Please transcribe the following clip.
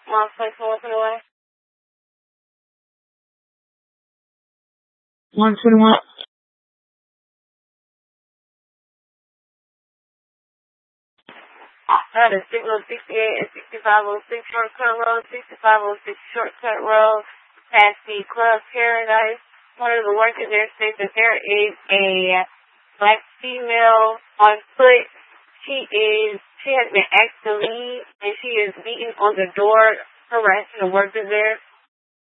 Mom's place once in a while. 121. That is 6068 and 6506 Shortcut Road, 6506 Shortcut Road, past the Club Paradise. One of the workers there states that there is a black female on foot. She has been asked to leave, and she is beating on the door, harassing the workers there.